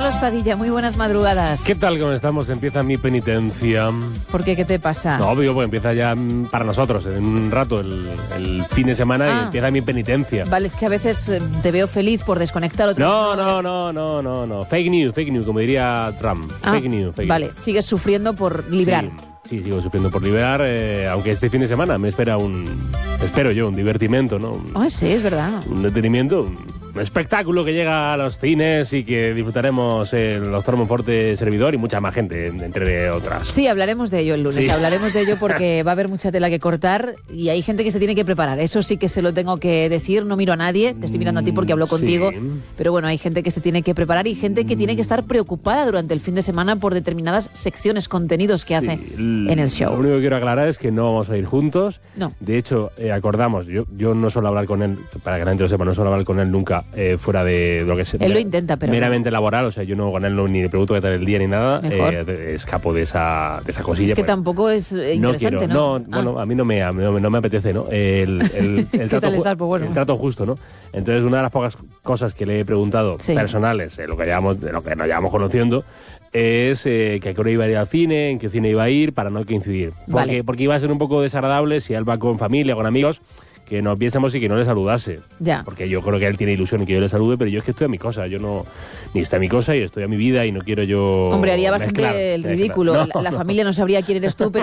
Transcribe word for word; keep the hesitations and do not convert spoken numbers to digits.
Carlos Padilla, muy buenas madrugadas. ¿Qué tal? ¿Cómo estamos? Empieza mi penitencia. ¿Por qué? ¿Qué te pasa? No, obvio, pues empieza ya para nosotros, en un rato, el, el fin de semana, ah. y empieza mi penitencia. Vale, es que a veces te veo feliz por desconectar otros. No, no, no, no, no, no. Fake news, fake news, como diría Trump. Ah, fake news, fake vale, news. sigues sufriendo por librar. Sí. Sí, sigo sufriendo por liberar, eh, aunque este fin de semana me espera un, espero yo, un divertimento, ¿no? Un, oh, sí, es verdad. Un detenimiento, un, un espectáculo que llega a los cines y que disfrutaremos el doctor Monforte servidor y mucha más gente, entre otras. Sí, hablaremos de ello el lunes, sí. hablaremos de ello porque va a haber mucha tela que cortar y hay gente que se tiene que preparar. Eso sí que se lo tengo que decir, no miro a nadie, te estoy mirando a ti porque hablo contigo, sí. pero bueno, hay gente que se tiene que preparar y gente que tiene que estar preocupada durante el fin de semana por determinadas secciones, contenidos que sí. hace en el show. Lo único que quiero aclarar es que no vamos a ir juntos. No. De hecho, eh, acordamos, yo, yo no suelo hablar con él, para que la gente lo sepa, no suelo hablar con él nunca eh, fuera de lo que es... Él mera, lo intenta, pero... meramente no. laboral, o sea, yo no con él no, ni le pregunto qué tal el día ni nada, eh, escapo de esa, de esa cosilla. Es que bueno, tampoco es interesante, ¿no? ¿no? No, ah. bueno, a mí no me, no, no me apetece, ¿no? El, el, el, trato, ju- pues bueno. el trato justo, ¿no? Entonces, una de las pocas cosas que le he preguntado, sí. personales, eh, lo que llevamos, de lo que nos llevamos conociendo, es eh, que a qué hora iba a ir al cine, en qué cine iba a ir, para no coincidir. Porque, vale. porque iba a ser un poco desagradable si él va con familia, con amigos, que nos viésemos y que no le saludase. Ya. Porque yo creo que él tiene ilusión en que yo le salude, pero yo es que estoy a mi cosa. Yo no... Ni está a mi cosa y estoy a mi vida y no quiero yo... Hombre, haría bastante mezclar, el ridículo. No, la, la no. familia no sabría quién eres tú, pero